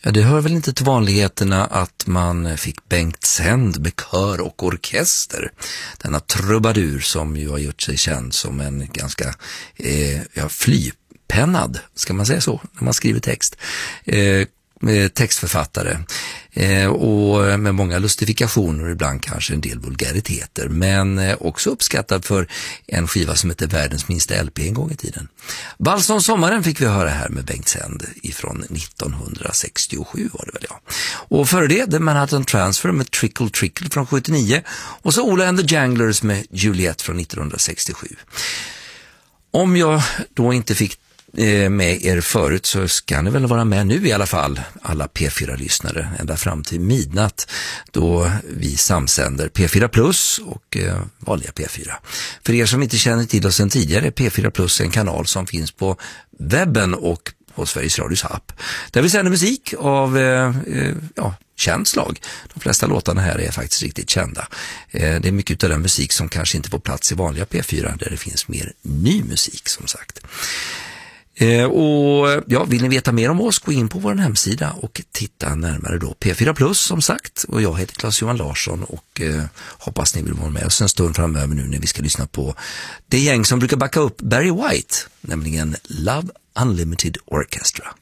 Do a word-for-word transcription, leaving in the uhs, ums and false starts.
Ja, det hör väl inte till vanligheterna att man fick Bengt Sänd med kör och orkester. Denna trubadur som ju har gjort sig känd som en ganska eh, ja, flypennad, ska man säga så, när man skriver text. Eh, textförfattare eh, och med många lustifikationer och ibland kanske en del vulgariteter, men eh, också uppskattad för en skiva som heter Världens minsta L P en gång i tiden. Vals om sommaren fick vi höra här med Bengt Sänd ifrån nittonhundrasextiosju var det väl, ja. Och före det The Manhattan Transfer med Trickle Trickle från sjuttionio och så Ola and the Janglers med Juliet från nittonhundrasextiosju. Om jag då inte fick med er förut så ska ni väl vara med nu i alla fall, alla P fyra-lyssnare, ända fram till midnatt då vi samsänder P fyra Plus och eh, vanliga P fyra. För er som inte känner till oss sedan tidigare, P fyra Plus är en kanal som finns på webben och på Sveriges Radios app, där vi sänder musik av eh, eh, ja, känd slag. De flesta låtarna här är faktiskt riktigt kända. Eh, det är mycket av den musik som kanske inte får plats i vanliga P fyra, där det finns mer ny musik som sagt. Eh, och ja, vill ni veta mer om oss, gå in på vår hemsida och titta närmare då. P fyra Plus som sagt, och jag heter Claes-Johan Larsson och eh, hoppas ni vill vara med oss en stund framöver nu när vi ska lyssna på det gäng som brukar backa upp Barry White, nämligen Love Unlimited Orchestra.